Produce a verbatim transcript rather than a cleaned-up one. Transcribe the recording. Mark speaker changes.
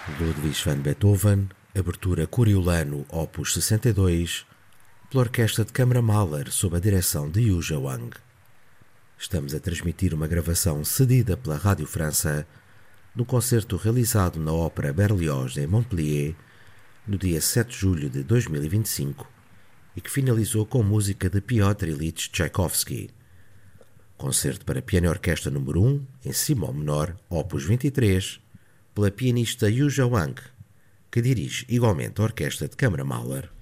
Speaker 1: Ludwig van Beethoven, abertura Coriolano opus sessenta e dois, pela Orquestra de Câmara Mahler sob a direção de Yu Zhang. Estamos a transmitir uma gravação cedida pela Rádio França no concerto realizado na Ópera Berlioz em Montpellier no dia sete de julho de dois mil e vinte e cinco e que finalizou com música de Piotr Ilyich Tchaikovsky. Concerto para piano e orquestra número um, em si bemol menor, opus vinte e três, pela pianista Yu Zhang, que dirige igualmente a Orquestra de Câmara Mahler.